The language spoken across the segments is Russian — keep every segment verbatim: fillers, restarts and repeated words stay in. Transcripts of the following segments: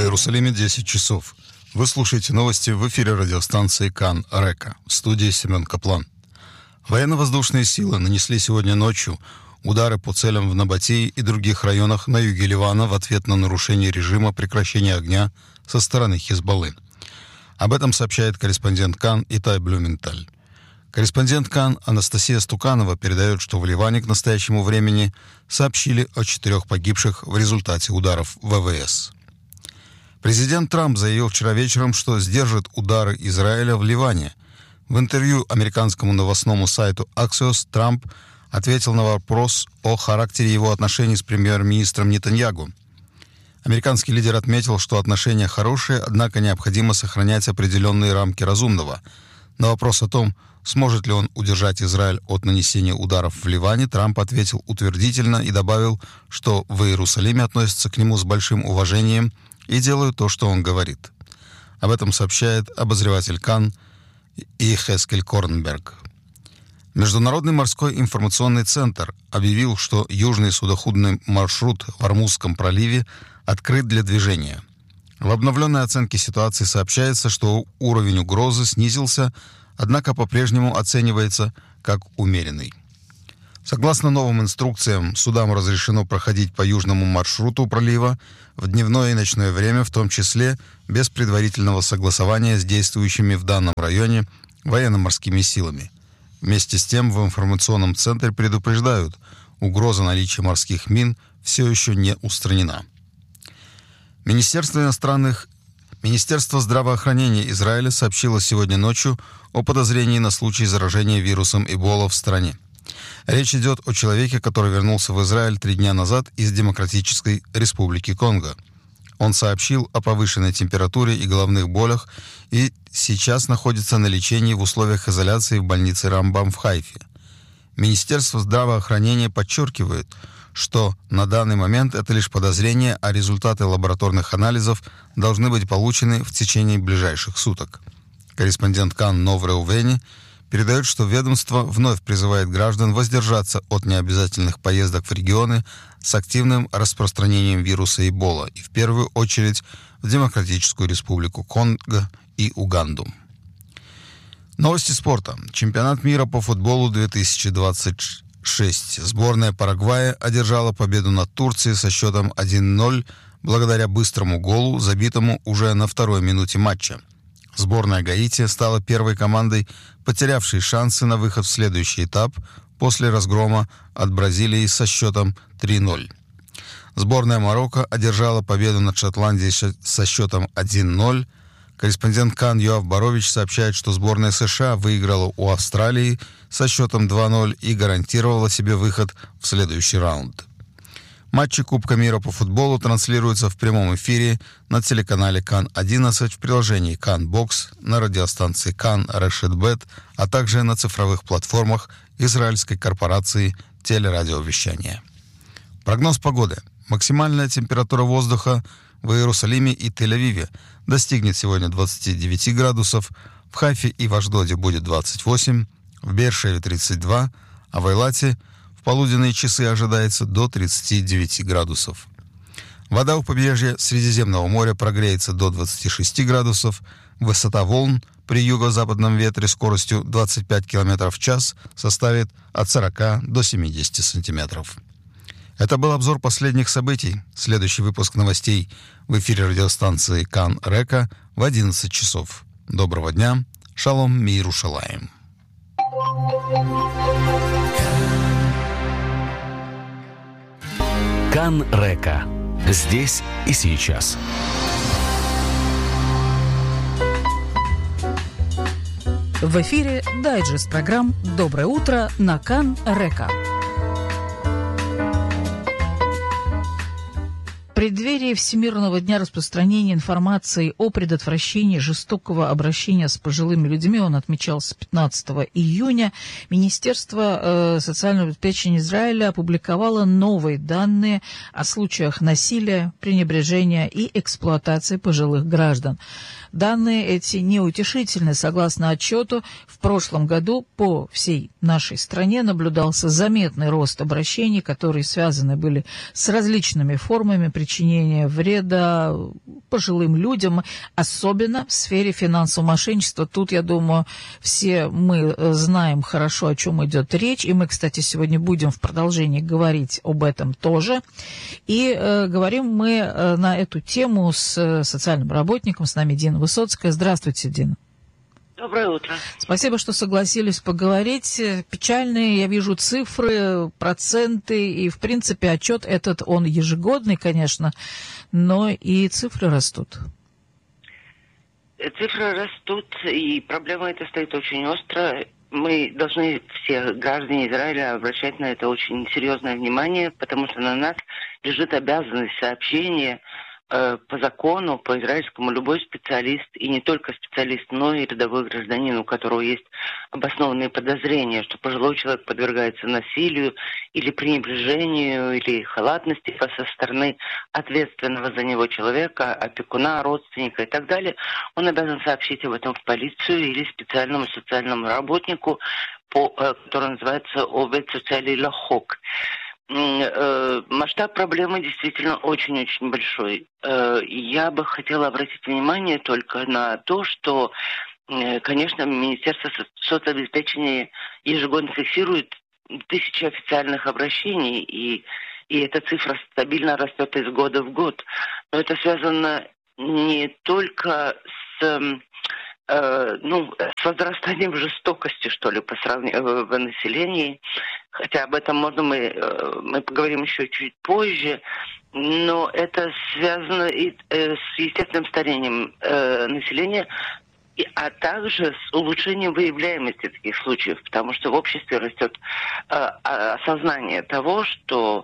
Иерусалиме десять часов. Вы слушаете новости в эфире радиостанции Кан Река. В студии Семен Каплан. Военно-воздушные силы нанесли сегодня ночью удары по целям в Набатее и других районах на юге Ливана в ответ на нарушение режима прекращения огня со стороны Хизбаллы. Об этом сообщает корреспондент Кан Итай Блюменталь. Корреспондент Кан Анастасия Стуканова передает, что в Ливане к настоящему времени сообщили о четырех погибших в результате ударов ВВС. Президент Трамп заявил вчера вечером, что сдержит удары Израиля в Ливане. В интервью американскому новостному сайту Axios Трамп ответил на вопрос о характере его отношений с премьер-министром Нетаньягу. Американский лидер отметил, что отношения хорошие, однако необходимо сохранять определенные рамки разумного. На вопрос о том, сможет ли он удержать Израиль от нанесения ударов в Ливане, Трамп ответил утвердительно и добавил, что в Иерусалиме относятся к нему с большим уважением и делают то, что он говорит. Об этом сообщает обозреватель Кан Йехескель Корнберг. Международный морской информационный центр объявил, что южный судоходный маршрут в Ормузском проливе открыт для движения. В обновленной оценке ситуации сообщается, что уровень угрозы снизился, однако по-прежнему оценивается как умеренный. Согласно новым инструкциям, судам разрешено проходить по южному маршруту пролива в дневное и ночное время, в том числе без предварительного согласования с действующими в данном районе военно-морскими силами. Вместе с тем в информационном центре предупреждают, угроза наличия морских мин все еще не устранена. Министерство иностранных Министерство здравоохранения Израиля сообщило сегодня ночью о подозрении на случай заражения вирусом Эбола в стране. Речь идет о человеке, который вернулся в Израиль три дня назад из Демократической Республики Конго. Он сообщил о повышенной температуре и головных болях и сейчас находится на лечении в условиях изоляции в больнице Рамбам в Хайфе. Министерство здравоохранения подчеркивает, что на данный момент это лишь подозрение, а результаты лабораторных анализов должны быть получены в течение ближайших суток. Корреспондент Кан Нов Реувени передает, что ведомство вновь призывает граждан воздержаться от необязательных поездок в регионы с активным распространением вируса Эбола и в первую очередь в Демократическую Республику Конго и Уганду. Новости спорта. Чемпионат мира по футболу две тысячи двадцать шесть. Сборная Парагвая одержала победу над Турцией со счетом один ноль благодаря быстрому голу, забитому уже на второй минуте матча. Сборная Гаити стала первой командой, потерявшей шансы на выход в следующий этап после разгрома от Бразилии со счетом три ноль. Сборная Марокко одержала победу над Шотландией со счетом один ноль. Корреспондент Кан Йоав Борович сообщает, что сборная США выиграла у Австралии со счетом два ноль и гарантировала себе выход в следующий раунд. Матчи Кубка мира по футболу транслируются в прямом эфире на телеканале Кан одиннадцать, в приложении Кан Бокс, на радиостанции Кан Решетбет, а также на цифровых платформах израильской корпорации телерадиовещания. Прогноз погоды. Максимальная температура воздуха в Иерусалиме и Тель-Авиве достигнет сегодня двадцать девять градусов, в Хайфе и в Ашдоде будет двадцать восемь, в Беэр-Шеве тридцать два, а в Эйлате в полуденные часы ожидается до тридцати девяти градусов. Вода у побережья Средиземного моря прогреется до двадцати шести градусов, высота волн при юго-западном ветре скоростью двадцать пять километров в час составит от сорока до семидесяти сантиметров. Это был обзор последних событий. Следующий выпуск новостей в эфире радиостанции Кан Река в одиннадцать часов. Доброго дня. Шалом Миерушалаим. Кан Река. Здесь и сейчас. В эфире дайджест программ «Доброе утро» на Кан Река. В преддверии Всемирного дня распространения информации о предотвращении жестокого обращения с пожилыми людьми, он отмечался пятнадцатого июня, Министерство э, социального обеспечения Израиля опубликовало новые данные о случаях насилия, пренебрежения и эксплуатации пожилых граждан. Данные эти неутешительны. Согласно отчету, в прошлом году по всей нашей стране наблюдался заметный рост обращений, которые связаны были с различными формами причинения причинения вреда пожилым людям, особенно в сфере финансового мошенничества. Тут, я думаю, все мы знаем хорошо, о чем идет речь, и мы, кстати, сегодня будем в продолжении говорить об этом тоже. И э, говорим мы э, на эту тему с э, социальным работником, с нами Дина Высоцкая. Здравствуйте, Дина. Доброе утро. Спасибо, что согласились поговорить. Печальные, я вижу, цифры, проценты, и, в принципе, отчет этот, он ежегодный, конечно, но и цифры растут. Цифры растут, и проблема эта стоит очень остро. Мы должны, все граждане Израиля, обращать на это очень серьезное внимание, потому что на нас лежит обязанность сообщения по закону, по израильскому, любой специалист, и не только специалист, но и рядовой гражданин, у которого есть обоснованные подозрения, что пожилой человек подвергается насилию или пренебрежению, или халатности со стороны ответственного за него человека, опекуна, родственника и так далее, он обязан сообщить об этом в полицию или специальному социальному работнику, по, который называется «Овед социали лахок». Масштаб проблемы действительно очень-очень большой. Я бы хотела обратить внимание только на то, что, конечно, Министерство соцобеспечения ежегодно фиксирует тысячи официальных обращений, и, и эта цифра стабильно растет из года в год. Но это связано не только с... ну, с возрастанием жестокости, что ли, по сравнению в населении. Хотя об этом можно мы, мы поговорим еще чуть позже. Но это связано и с естественным старением населения, а также с улучшением выявляемости таких случаев, потому что в обществе растет осознание того, что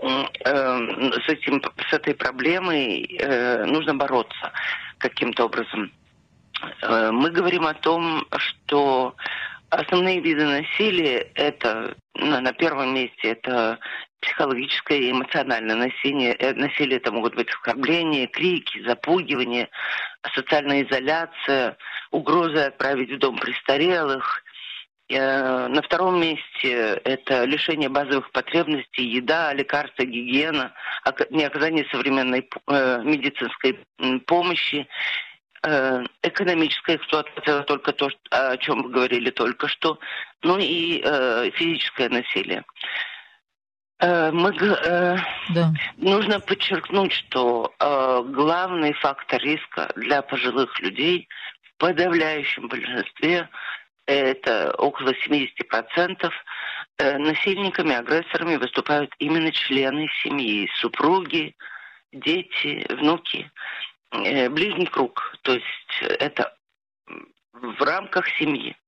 с, этим, с этой проблемой нужно бороться каким-то образом. Мы говорим о том, что основные виды насилия, это ну, на первом месте это психологическое и эмоциональное насилие. Насилие это могут быть оскорбления, крики, запугивание, социальная изоляция, угрозы отправить в дом престарелых. На втором месте это лишение базовых потребностей, еда, лекарства, гигиена, неоказание современной медицинской помощи. Экономическая эксплуатация, только то, о чем вы говорили только что, ну и э, физическое насилие. Э, мы, э, да. Нужно подчеркнуть, что э, главный фактор риска для пожилых людей в подавляющем большинстве, это около семьдесят процентов, э, насильниками, агрессорами выступают именно члены семьи, супруги, дети, внуки. Ближний круг, то есть это в рамках семьи.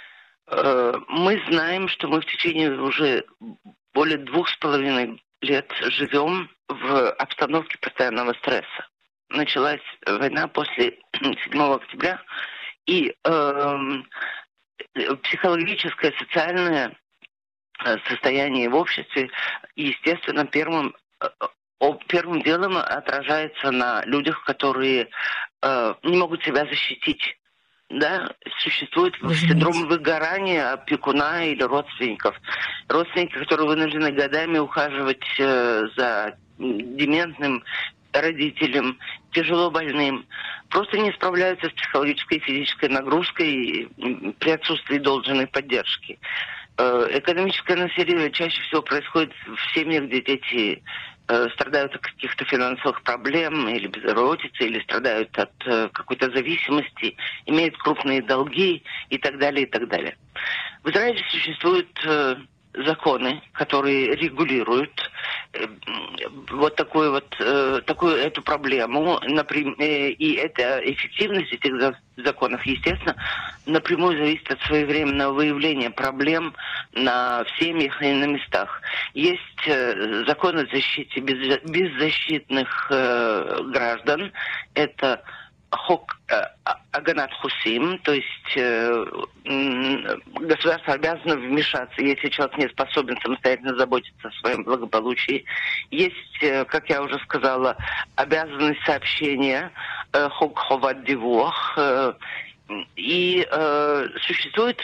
Мы знаем, что мы в течение уже более двух с половиной лет живем в обстановке постоянного стресса. Началась война после седьмого октября, и э, психологическое, социальное состояние в обществе, естественно, первым Первым делом отражается на людях, которые э, не могут себя защитить. Да? Существует синдром выгорания опекуна или родственников. Родственники, которые вынуждены годами ухаживать э, за дементным родителем, тяжело больным, просто не справляются с психологической и физической нагрузкой при отсутствии должной поддержки. Э, экономическое насилие чаще всего происходит в семьях, где дети страдают от каких-то финансовых проблем или безработицы, или страдают от э, какой-то зависимости, имеют крупные долги и так далее, и так далее. В Израиле существуют э, законы, которые регулируют э, вот такую вот э, такую эту проблему, например, э, и эта эффективность этих законов, естественно, напрямую зависит от своевременного выявления проблем на, в семьях и на местах. Есть э, закон о защите без, беззащитных э, граждан, это Хок Аганат Хусим, то есть э, государство обязано вмешаться, если человек не способен самостоятельно заботиться о своем благополучии. Есть, э, как я уже сказала, обязанность сообщения, э, Хок Ховат Дивуах, э, и э, существуют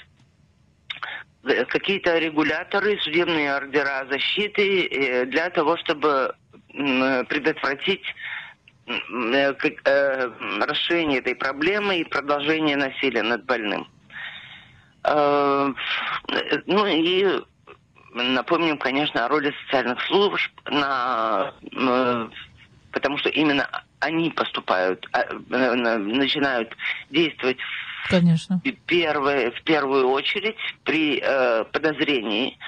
какие-то регуляторы, судебные ордера защиты э, для того, чтобы предотвратить расширение этой проблемы и продолжение насилия над больным. Ну и напомним, конечно, о роли социальных служб, на, потому что именно они поступают, начинают действовать Конечно. в, первое, в первую очередь при подозрении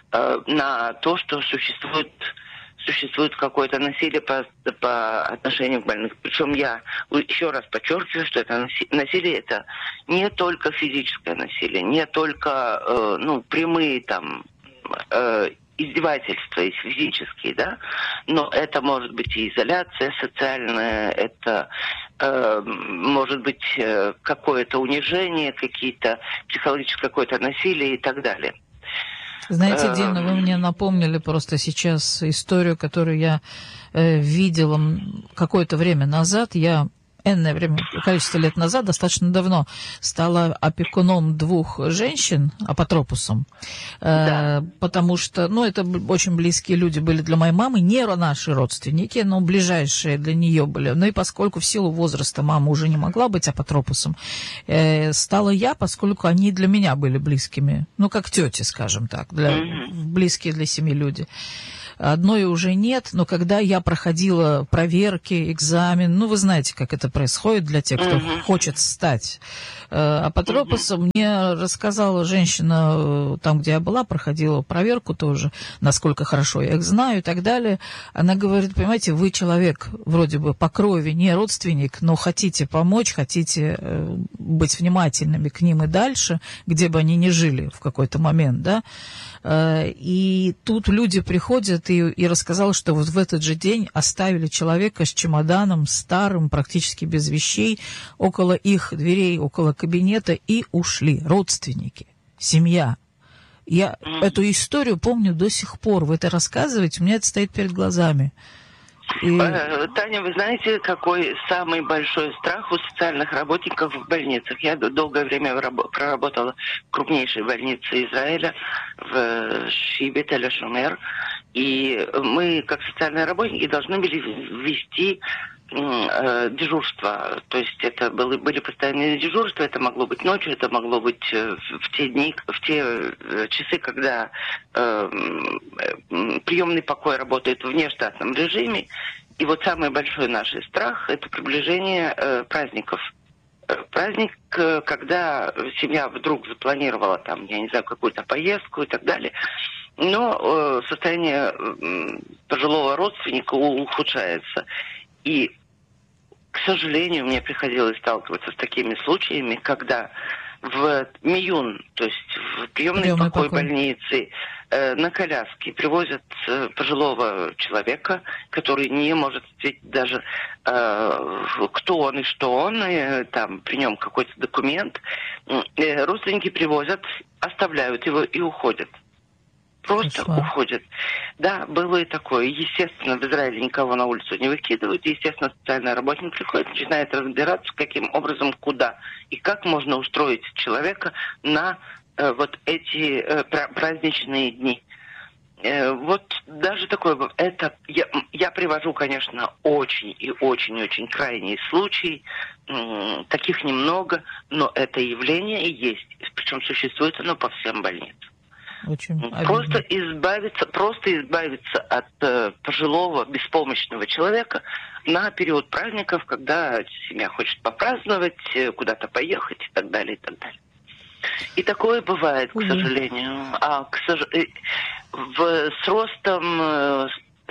на то, что существует существует какое-то насилие по, по отношению к больным. Причем я еще раз подчеркиваю, что это насилие, это не только физическое насилие, не только э, ну, прямые там э, издевательства и физические, да, но это может быть и изоляция социальная, это э, может быть э, какое-то унижение, какие-то психологическое какое-то насилие и так далее. Знаете, Дина, вы мне напомнили просто сейчас историю, которую я э, видела какое-то время назад. Я энное время, количество лет назад, достаточно давно, стала опекуном двух женщин, апотропусом, да. э, потому что, ну, это очень близкие люди были для моей мамы, не наши родственники, но ближайшие для нее были. Ну и поскольку в силу возраста мама уже не могла быть апотропусом, э, стала я, поскольку они для меня были близкими, ну, как тети, скажем так, для, mm-hmm. близкие для семьи люди. Одной уже нет, но когда я проходила проверки, экзамен, ну, вы знаете, как это происходит для тех, кто uh-huh. хочет стать э, апотропосом, uh-huh. мне рассказала женщина, там, где я была, проходила проверку тоже, насколько хорошо я их знаю и так далее. Она говорит, понимаете, вы человек вроде бы по крови, не родственник, но хотите помочь, хотите э, быть внимательными к ним и дальше, где бы они ни жили в какой-то момент, да. Э, и тут люди приходят и, и рассказал, что вот в этот же день оставили человека с чемоданом старым, практически без вещей, около их дверей, около кабинета, и ушли родственники, семья. Я mm. эту историю помню до сих пор. Вы это рассказываете, у меня это стоит перед глазами. И... Таня, вы знаете, какой самый большой страх у социальных работников в больницах? Я долгое время проработала в крупнейшей больнице Израиля, в Шибе, Тель-Шумер. И мы, как социальные работники, должны были ввести э, дежурство. То есть это были, были постоянные дежурства, это могло быть ночью, это могло быть в те дни, в те часы, когда э, приемный покой работает в внештатном режиме. И вот самый большой наш страх – это приближение э, праздников. Праздник, когда семья вдруг запланировала там, я не знаю, какую-то поездку и так далее, но э, состояние э, пожилого родственника ухудшается. И, к сожалению, мне приходилось сталкиваться с такими случаями, когда в Миюн, то есть в приемный, приемный покой, покой больницы, э, на коляске привозят э, пожилого человека, который не может ответить даже, э, кто он и что он, э, там при нем какой-то документ. Э, родственники привозят, оставляют его и уходят. Просто Хорошо. уходят. Да, было и такое. Естественно, в Израиле никого на улицу не выкидывают. Естественно, социальный работник приходит, начинает разбираться, каким образом, куда и как можно устроить человека на э, вот эти э, праздничные дни. Э, вот даже такое... Это, я, я привожу, конечно, очень и очень-очень крайние случаи. М- таких немного, но это явление и есть. Причем существует оно по всем больницам. Очень просто избавиться, просто избавиться от э, пожилого, беспомощного человека на период праздников, когда семья хочет попраздновать, э, куда-то поехать и так далее, и так далее. И такое бывает, к сожалению. А к сож... в, с ростом э,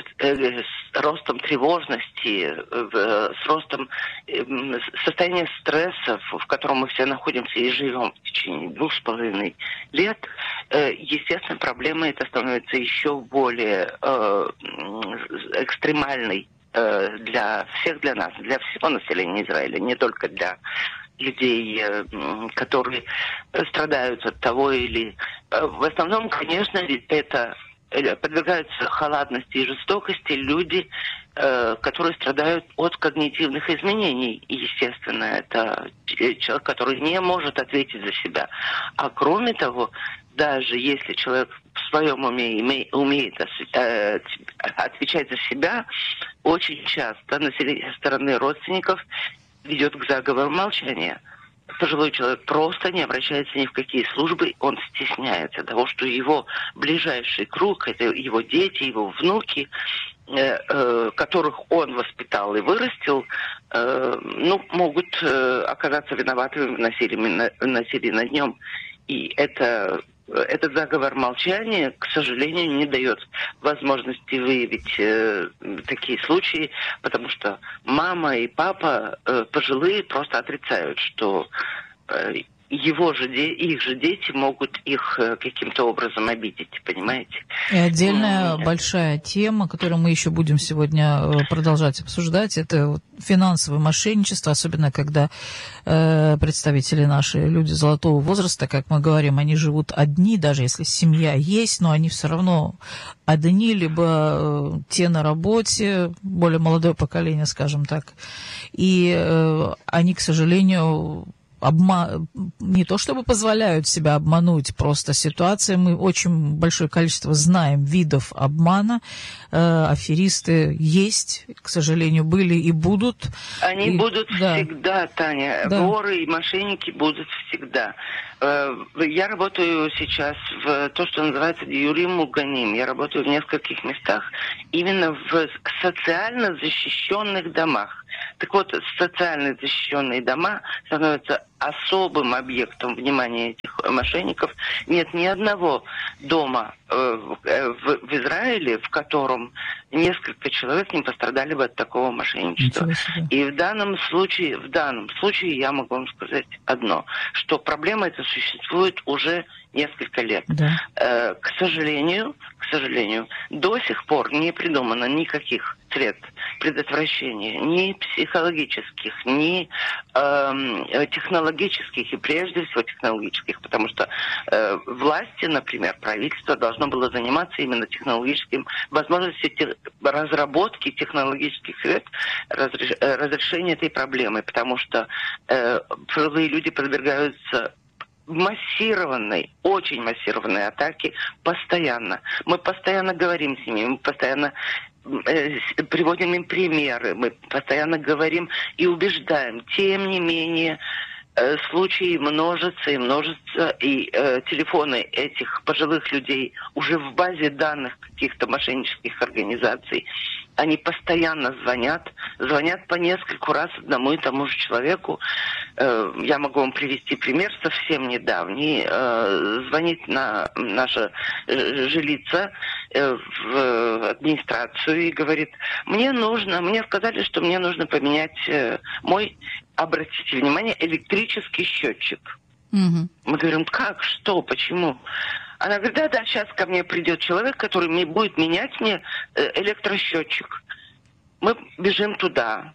с ростом тревожности, с ростом состояния стресса, в котором мы все находимся и живем в течение двух с половиной лет, естественно, проблема эта становится еще более экстремальной для всех, для нас, для всего населения Израиля, не только для людей, которые страдают от того или... В основном, конечно, это подвергаются халатности и жестокости люди, которые страдают от когнитивных изменений. И, естественно, это человек, который не может ответить за себя. А кроме того, даже если человек в своем уме име, умеет э, отвечать за себя, очень часто со стороны родственников ведет к заговору молчания. Пожилой человек просто не обращается ни в какие службы, он стесняется того, что его ближайший круг, это его дети, его внуки, э, э, которых он воспитал и вырастил, э, ну, могут э, оказаться виноватыми в насилии, в насилии над ним. И это... Этот заговор молчания, к сожалению, не дает возможности выявить э, такие случаи, потому что мама и папа э, пожилые просто отрицают, что э, его же де- их же дети могут их э, каким-то образом обидеть, понимаете? И отдельная Mm. большая тема, которую мы еще будем сегодня продолжать обсуждать, это финансовое мошенничество, особенно когда э, представители наши, люди золотого возраста, как мы говорим, они живут одни, даже если семья есть, но они все равно одни, либо э, те на работе, более молодое поколение, скажем так, и э, они, к сожалению, Обма... не то чтобы позволяют себя обмануть, просто ситуация, мы очень большое количество знаем видов обмана, э, аферисты есть, к сожалению, были и будут. Они и... будут да. всегда, Таня, да. воры и мошенники будут всегда. Я работаю сейчас в то, что называется Диюрим Муганим. Я работаю в нескольких местах, именно в социально защищенных домах. Так вот, социально защищенные дома становятся особым объектом внимания этих мошенников. Нет ни одного дома э, в, в Израиле, в котором несколько человек не пострадали бы от такого мошенничества. И в данном случае, в данном случае я могу вам сказать одно, что проблема эта существует уже несколько лет. Да. Э, к сожалению, к сожалению, до сих пор не придумано никаких средств предотвращения, ни психологических, ни э, технологических, и прежде всего технологических, потому что э, власти, например, правительство должно было заниматься именно технологическим, возможностью те, разработки технологических средств разреш, разрешения этой проблемы, потому что э, пожилые люди подвергаются массированной, очень массированной атаки постоянно. Мы постоянно говорим с ними, мы постоянно э, приводим им примеры, мы постоянно говорим и убеждаем. Тем не менее, э, случаи множатся и множатся, и э, телефоны этих пожилых людей уже в базе данных каких-то мошеннических организаций. Они постоянно звонят, звонят по нескольку раз одному и тому же человеку. Я могу вам привести пример совсем недавний. Звонит на наша жилица в администрацию и говорит: мне нужно, мне сказали, что мне нужно поменять мой, обратите внимание, электрический счетчик. Угу. Мы говорим: как, что, почему? Она говорит: да, да, сейчас ко мне придет человек, который мне будет менять мне электросчетчик. Мы бежим туда.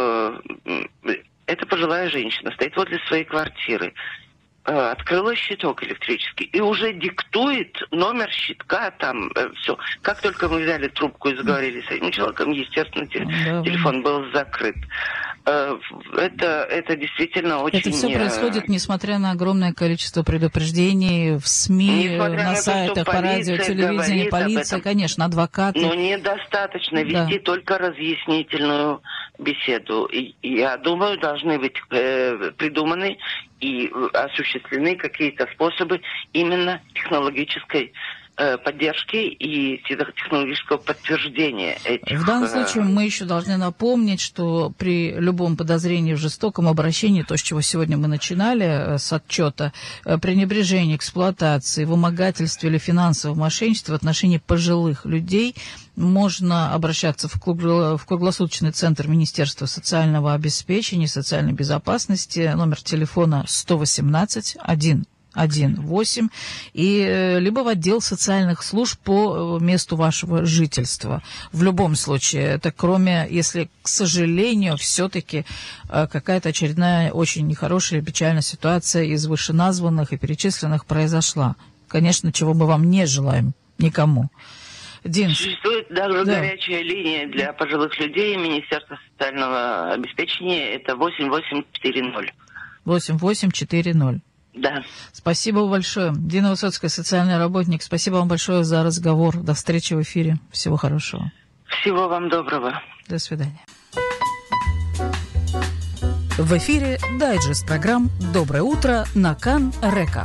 Это пожилая женщина, стоит возле своей квартиры. Открыла щиток электрический и уже диктует номер щитка, там все. Как только мы взяли трубку и заговорили с этим человеком, естественно, телефон был закрыт. Это, это действительно очень... Это все происходит, несмотря на огромное количество предупреждений в СМИ, несмотря на сайтах, то, по радио, телевидению, полиция, конечно, адвокаты. Но недостаточно вести да. только разъяснительную беседу. И, я думаю, должны быть э, придуманы и осуществлены какие-то способы именно технологической поддержки и технологического подтверждения этих... В данном случае мы еще должны напомнить, что при любом подозрении в жестоком обращении, то, с чего сегодня мы начинали, с отчета, пренебрежении, эксплуатации, вымогательстве или финансовом мошенничестве в отношении пожилых людей, можно обращаться в, круг... в круглосуточный центр Министерства социального обеспечения и социальной безопасности, номер телефона сто восемнадцать один один восемь, и либо в отдел социальных служб по месту вашего жительства. В любом случае, это кроме, если, к сожалению, все-таки какая-то очередная очень нехорошая, печальная ситуация из вышеназванных и перечисленных произошла. Конечно, чего мы вам не желаем никому. Дин. Существует даже да. горячая линия для пожилых людей Министерства социального обеспечения. Это восемь восемь четыре ноль. восемь восемь четыре ноль. Да. Спасибо большое. Дина Высоцкая, социальный работник. Спасибо вам большое за разговор. До встречи в эфире. Всего хорошего. Всего вам доброго. До свидания. В эфире дайджест программ «Доброе утро» на Кан-Река.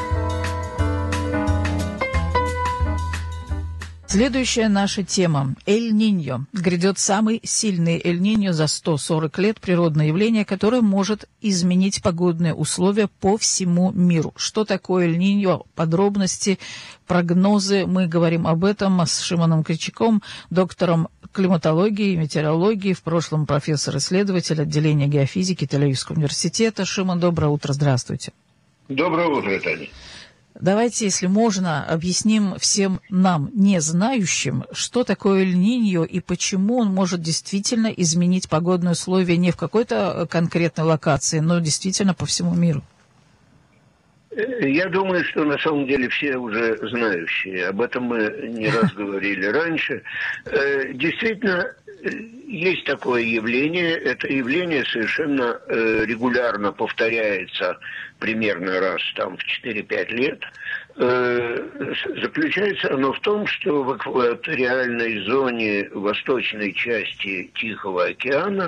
Следующая наша тема – Эль-Ниньо. Грядет самый сильный Эль-Ниньо за сто сорок лет, природное явление, которое может изменить погодные условия по всему миру. Что такое Эль-Ниньо? Подробности, прогнозы. Мы говорим об этом с Шимоном Кричаком, доктором климатологии и метеорологии, в прошлом профессор-исследователь отделения геофизики Тель-Авивского университета. Шимон, доброе утро, здравствуйте. Доброе утро, Таня. Давайте, если можно, объясним всем нам, не знающим, что такое Эль-Ниньо и почему он может действительно изменить погодные условия не в какой-то конкретной локации, но действительно по всему миру. Я думаю, что на самом деле все уже знающие. Об этом мы не раз говорили раньше. Действительно, есть такое явление. Это явление совершенно регулярно повторяется примерно раз там, в четыре-пять лет. Заключается оно в том, что в экваториальной зоне восточной части Тихого океана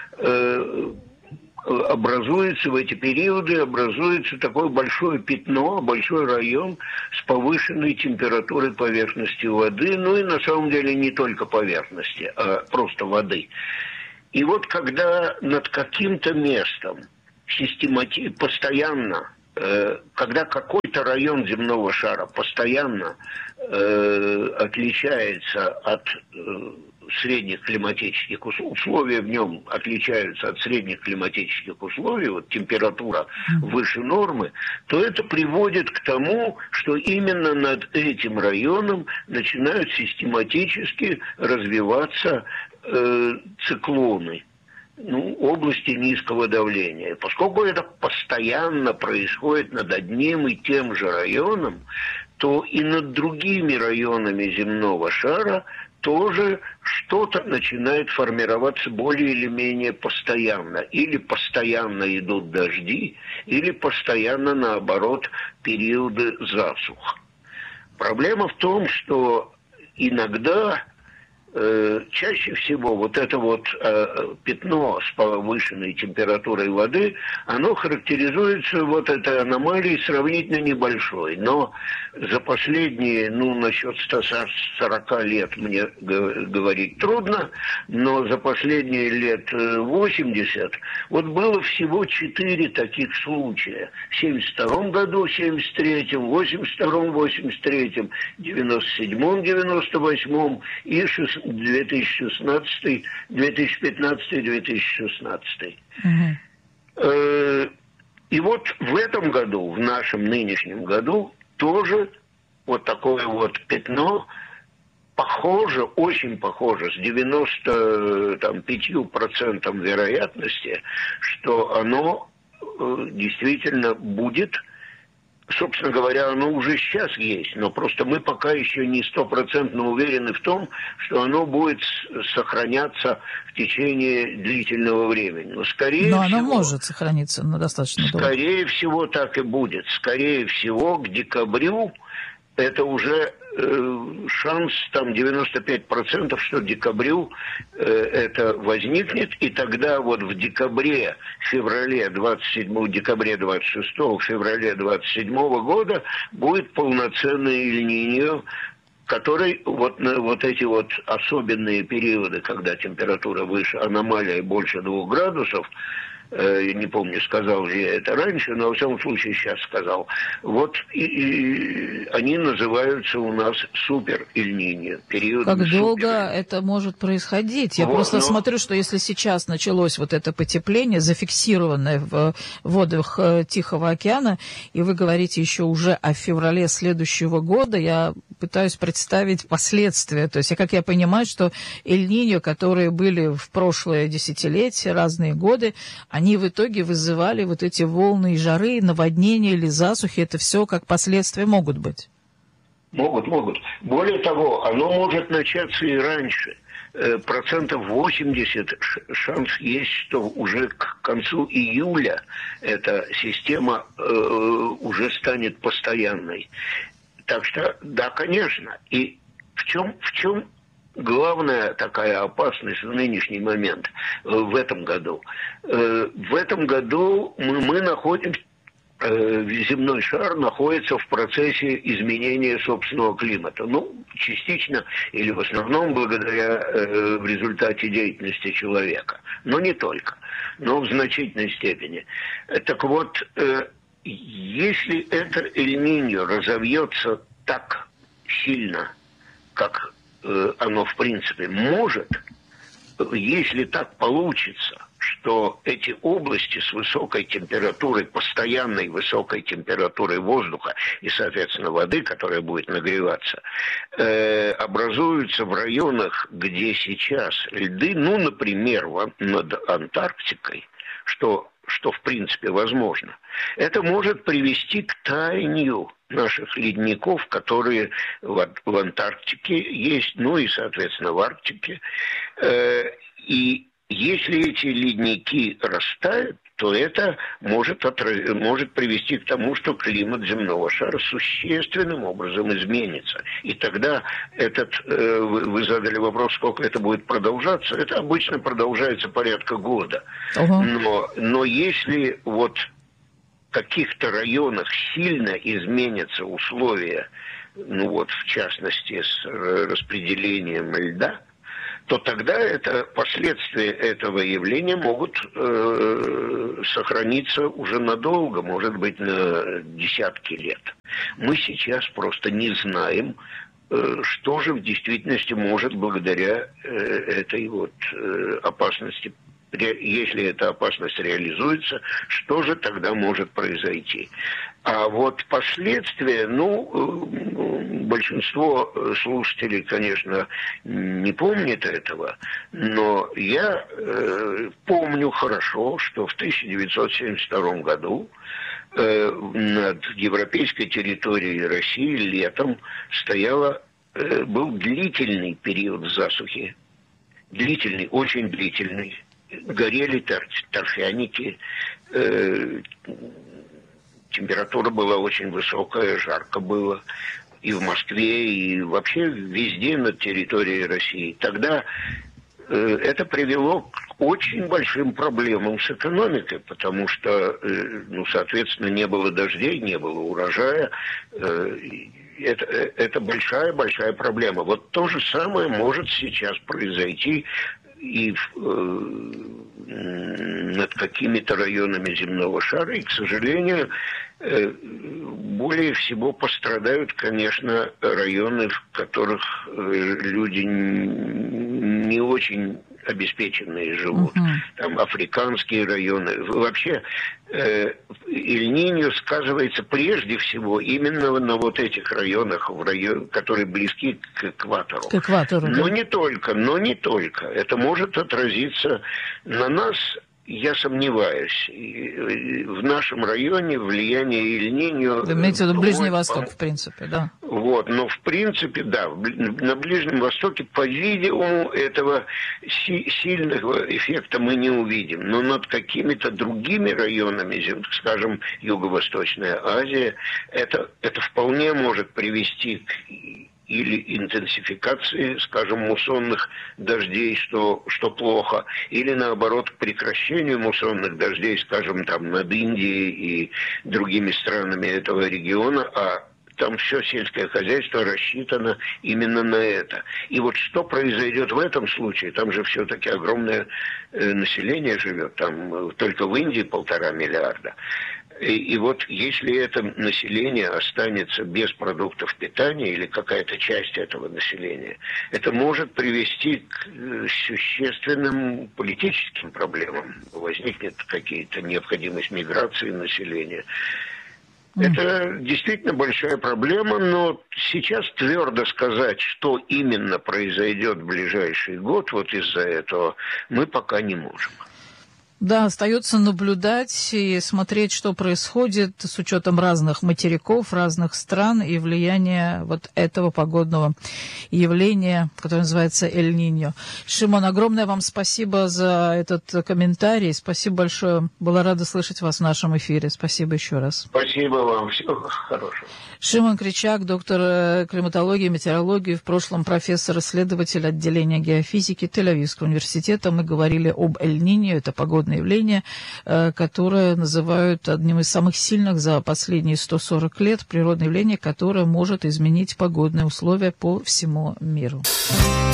образуется в эти периоды, образуется такое большое пятно, большой район с повышенной температурой поверхности воды, ну и на самом деле не только поверхности, а просто воды. И вот когда над каким-то местом системати... постоянно, э, когда какой-то район земного шара постоянно э, отличается от э, средних климатических условий, условия в нем отличаются от средних климатических условий, вот температура выше нормы, то это приводит к тому, что именно над этим районом начинают систематически развиваться э, циклоны, ну, области низкого давления. Поскольку это постоянно происходит над одним и тем же районом, то и над другими районами земного шара тоже что-то начинает формироваться более или менее постоянно. Или постоянно идут дожди, или постоянно, наоборот, периоды засух. Проблема в том, что иногда, э, чаще всего вот это вот э, пятно с повышенной температурой воды, оно характеризуется вот этой аномалией сравнительно небольшой. Но за последние, ну, насчет ста сорока лет мне говорить трудно, но за последние лет восемьдесят вот было всего четыре таких случая. В семьдесят втором году, семьдесят третьем, восемьдесят втором, восемьдесят третьем, девяносто седьмом, девяносто восьмом и две тысячи шестнадцатый, две тысячи пятнадцатый, две тысячи шестнадцатый. Mm-hmm. И вот в этом году, в нашем нынешнем году, тоже вот такое вот пятно похоже, очень похоже, с девяноста пятью процентами вероятности, что оно э, действительно будет. Собственно говоря, оно уже сейчас есть, но просто мы пока еще не стопроцентно уверены в том, что оно будет сохраняться в течение длительного времени. Но, скорее но всего, оно может сохраниться на достаточно долго. Скорее всего, так и будет. Скорее всего, к декабрю это уже э, шанс там девяносто пять процентов, что к декабрю э, это возникнет, и тогда вот в декабре, феврале двадцать седьмого, декабре двадцать шестого, феврале двадцать седьмого года будет полноценный Эль-Ниньо, который вот, вот эти вот особенные периоды, когда температура выше, аномалия больше двух градусов, я не помню, сказал ли я это раньше, но во всяком случае сейчас сказал. Вот и, и они называются у нас супер Эль-Ниньо. Как супер. Долго это может происходить? Я вот, просто но... смотрю, что если сейчас началось вот это потепление, зафиксированное в водах Тихого океана, и вы говорите еще уже о феврале следующего года, я пытаюсь представить последствия. То есть, как я понимаю, что Эль-Ниньо, которые были в прошлое десятилетие, разные годы, они в итоге вызывали вот эти волны и жары, наводнения или засухи. Это все как последствия могут быть? Могут, могут. Более того, оно может начаться и раньше. процентов восемьдесят шанс есть, что уже к концу июля эта система э, уже станет постоянной. Так что, да, конечно. И в чем, в чем главная такая опасность в нынешний момент, э, в этом году? Э, в этом году мы, мы находимся, земной шар находится в процессе изменения собственного климата. Ну, частично или в основном благодаря э, в результате деятельности человека. Но не только, но в значительной степени. Так вот, э, если это Эль-Ниньо разовьется так сильно, как э, оно в принципе может, если так получится, что эти области с высокой температурой, постоянной высокой температурой воздуха и, соответственно, воды, которая будет нагреваться, э, образуются в районах, где сейчас льды, ну, например, над Антарктикой, что, что в принципе возможно, это может привести к таянию наших ледников, которые в, в Антарктике есть, ну и, соответственно, в Арктике. Э, и если эти ледники растают, то это может, отраз... может привести к тому, что климат земного шара существенным образом изменится. И тогда этот, э, вы задали вопрос, сколько это будет продолжаться. Это обычно продолжается порядка года. Uh-huh. Но, но если вот в каких-то районах сильно изменятся условия, ну вот в частности с распределением льда, то тогда это, последствия этого явления могут э, сохраниться уже надолго, может быть, на десятки лет. Мы сейчас просто не знаем, э, что же в действительности может благодаря э, этой вот э, опасности, если эта опасность реализуется, что же тогда может произойти. А вот последствия, ну, большинство слушателей, конечно, не помнит этого, но я э, помню хорошо, что в тысяча девятьсот семьдесят втором году э, над европейской территорией России летом стояла, э, был длительный период засухи, длительный, очень длительный. Горели тор- торфяники, э, температура была очень высокая, жарко было и в Москве, и вообще везде на территории России. Тогда э, это привело к очень большим проблемам с экономикой, потому что, э, ну, соответственно, не было дождей, не было урожая. Э, это, это большая-большая проблема. Вот то же самое может сейчас произойти и э, над какими-то районами земного шара, и, к сожалению, э, более всего пострадают, конечно, районы, в которых э, люди не очень обеспеченные живут. Uh-huh. Там африканские районы. Вообще, э, Эль-Ниньо сказывается прежде всего именно на вот этих районах, в район, которые близки к экватору. К экватору, но да. не только, но не только. Это может отразиться на нас. Я сомневаюсь. В нашем районе влияние Эль-Ниньо... Вы имеете в виду Ближний Восток, в принципе, да? Вот, но в принципе, да, на Ближнем Востоке, по-видимому, этого си- сильного эффекта мы не увидим. Но над какими-то другими районами, скажем, Юго-Восточная Азия, это, это вполне может привести к... или интенсификации, скажем, муссонных дождей, что, что плохо, или, наоборот, к прекращению муссонных дождей, скажем, там, над Индией и другими странами этого региона, а там все сельское хозяйство рассчитано именно на это. И вот что произойдет в этом случае, там же все-таки огромное э, население живет, там э, только в Индии полтора миллиарда. И, и вот если это население останется без продуктов питания или какая-то часть этого населения, это может привести к существенным политическим проблемам. Возникнет какие-то необходимость миграции населения. Это действительно большая проблема, но сейчас твердо сказать, что именно произойдет в ближайший год вот из-за этого, мы пока не можем. Да, остается наблюдать и смотреть, что происходит с учетом разных материков, разных стран и влияния вот этого погодного явления, которое называется Эль-Ниньо. Шимон, огромное вам спасибо за этот комментарий. Спасибо большое. Была рада слышать вас в нашем эфире. Спасибо еще раз. Спасибо вам. Всего хорошего. Шимон Кричак, доктор климатологии и метеорологии, в прошлом профессор-исследователь отделения геофизики Тель-Авивского университета. Мы говорили об Эль-Ниньо, это погодное явление, которое называют одним из самых сильных за последние сто сорок лет, природное явление, которое может изменить погодные условия по всему миру.